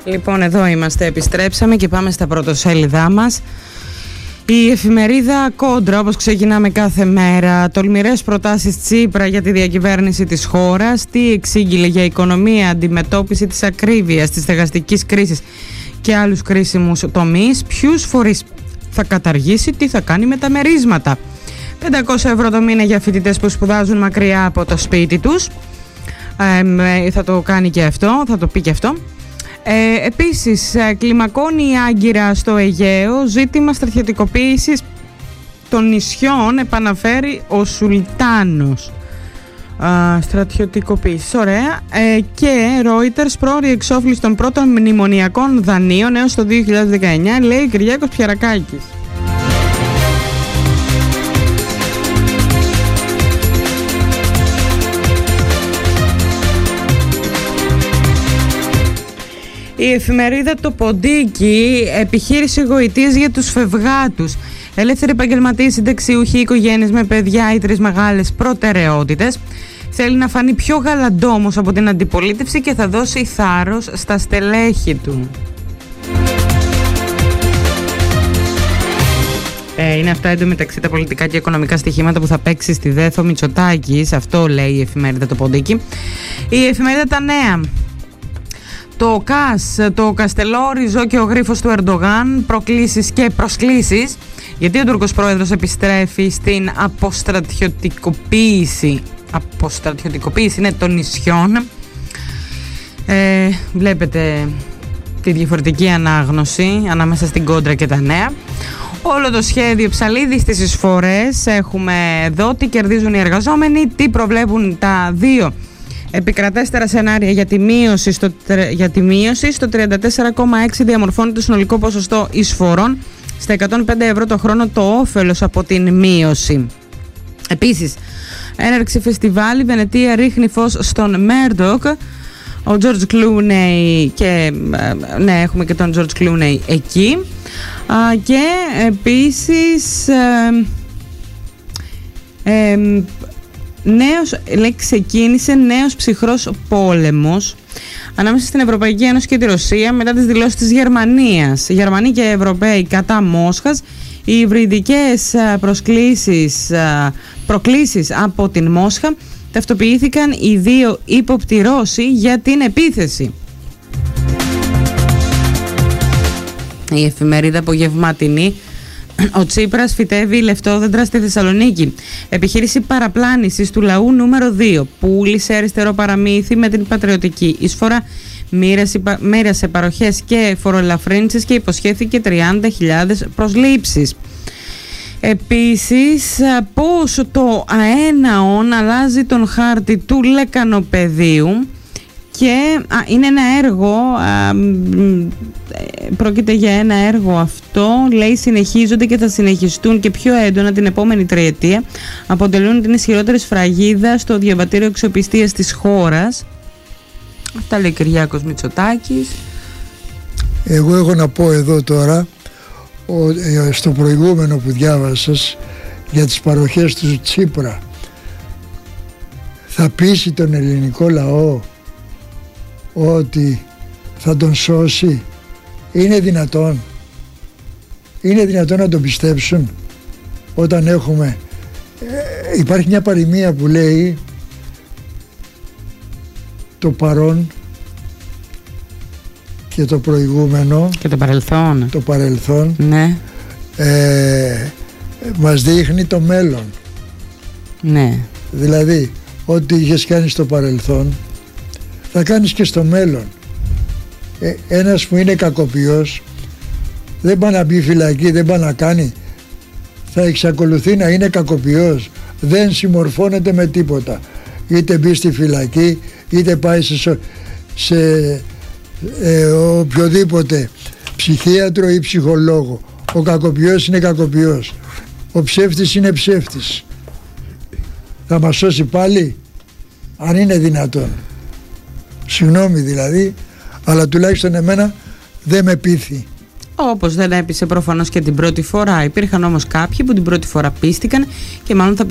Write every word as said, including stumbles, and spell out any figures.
Λοιπόν, εδώ είμαστε, επιστρέψαμε και πάμε στα πρωτοσέλιδά μας. Η εφημερίδα Κόντρα, όπως ξεκινάμε κάθε μέρα, τολμηρές προτάσεις Τσίπρα για τη διακυβέρνηση της χώρας, τι εξήγηλε για οικονομία, αντιμετώπιση της ακρίβειας, της στεγαστικής κρίσης και άλλους κρίσιμους τομείς, ποιους φορείς θα καταργήσει, τι θα κάνει με τα μερίσματα. πεντακόσια ευρώ το μήνα για φοιτητές που σπουδάζουν μακριά από το σπίτι τους, ε, θα το κάνει και αυτό, θα το πει και αυτό. Ε, επίσης, κλιμακώνει η Άγκυρα στο Αιγαίο, ζήτημα στρατιωτικοποίησης των νησιών, επαναφέρει ο Σουλτάνος. Α, στρατιωτικοποίηση, ωραία. Ε, και Reuters, πρόωρη εξόφληση των πρώτων μνημονιακών δανείων έως το δύο χιλιάδες δεκαεννιά, λέει ο Κυριάκος Πιαρακάκης. Η εφημερίδα Το Ποντίκι, επιχείρηση γοητείας για τους φευγάτους. Ελεύθεροι επαγγελματίες, συνταξιούχοι, οικογένειες με παιδιά, οι τρεις μεγάλες προτεραιότητες. Θέλει να φανεί πιο γαλαντόμος από την αντιπολίτευση και θα δώσει θάρρος στα στελέχη του. Ε, είναι αυτά εντωμεταξύ τα πολιτικά και οικονομικά στοιχήματα που θα παίξει στη ΔΕΘ ο Μητσοτάκης. Αυτό λέει η εφημερίδα Το Ποντίκι. Η εφημερίδα Τα Νέα. Το ΚΑΣ, το Καστελόριζο και ο γρίφος του Ερντογάν, προκλήσεις και προσκλήσεις, γιατί ο Τούρκος πρόεδρος επιστρέφει στην αποστρατιωτικοποίηση, αποστρατιωτικοποίηση είναι των νησιών. Ε, βλέπετε τη διαφορετική ανάγνωση ανάμεσα στην Κόντρα και τα Νέα. Όλο το σχέδιο Ψαλίδη στις εισφορές έχουμε εδώ, τι κερδίζουν οι εργαζόμενοι, τι προβλέπουν τα δύο επικρατέστερα σενάρια για τη μείωση στο, για τη μείωση στο τριάντα τέσσερα κόμμα έξι διαμορφώνει το συνολικό ποσοστό εισφορών, στα εκατόν πέντε ευρώ το χρόνο το όφελος από την μείωση. Επίσης, έναρξη φεστιβάλ, η Βενετία ρίχνει φως στον Μέρντοκ, ο George Clooney και ναι, έχουμε και τον George Clooney εκεί. Α, και επίσης ε, ε, Νέος, λέει, ξεκίνησε νέος ψυχρός πόλεμος ανάμεσα στην Ευρωπαϊκή Ένωση και τη Ρωσία μετά τις δηλώσεις της Γερμανίας. Οι Γερμανοί και οι Ευρωπαίοι κατά Μόσχας, οι υβριδικές προσκλήσεις, προκλήσεις από την Μόσχα, ταυτοποιήθηκαν οι δύο ύποπτοι Ρώσοι για την επίθεση. Η εφημερίδα Απογευματινή. Ο Τσίπρας φυτεύει λεφτόδεντρα στη Θεσσαλονίκη. Επιχείρηση παραπλάνησης του λαού νούμερο δύο. Πούλησε αριστερό παραμύθι με την πατριωτική εισφορά. Μοίρασε, μοίρασε παροχές και φοροελαφρύνσεις και υποσχέθηκε τριάντα χιλιάδες προσλήψεις. Επίσης, πώς το αέναον αλλάζει τον χάρτη του λεκανοπεδίου. Και α, είναι ένα έργο, α, πρόκειται για ένα έργο αυτό, λέει συνεχίζονται και θα συνεχιστούν και πιο έντονα την επόμενη τριετία, αποτελούν την ισχυρότερη σφραγίδα στο διαβατήριο αξιοπιστίας της χώρας. Αυτά λέει ο Κυριάκος Μητσοτάκης. Εγώ έχω να πω εδώ τώρα, ο, στο προηγούμενο που διάβασες για τις παροχές του Τσίπρα, θα πείσει τον ελληνικό λαό ότι θα τον σώσει? Είναι δυνατόν? Είναι δυνατόν να τον πιστέψουν όταν έχουμε ε, υπάρχει μια παροιμία που λέει το παρόν και το προηγούμενο και το παρελθόν, το παρελθόν ναι. ε, μας δείχνει το μέλλον, ναι. Δηλαδή ό,τι είχες κάνει στο παρελθόν θα κάνεις και στο μέλλον. Ε, ένας που είναι κακοποιός δεν πάει να μπει φυλακή, δεν πάει να κάνει, θα εξακολουθεί να είναι κακοποιός, δεν συμμορφώνεται με τίποτα, είτε μπει στη φυλακή είτε πάει σε, σε ε, οποιοδήποτε ψυχίατρο ή ψυχολόγο. Ο κακοποιός είναι κακοποιός, ο ψεύτης είναι ψεύτης. Θα μας σώσει πάλι? Αν είναι δυνατόν? Συγγνώμη δηλαδή, αλλά τουλάχιστον εμένα δεν με πείθει. Όπως δεν έπεισε προφανώς και την πρώτη φορά. Υπήρχαν όμως κάποιοι που την πρώτη φορά πίστηκαν και μάλλον θα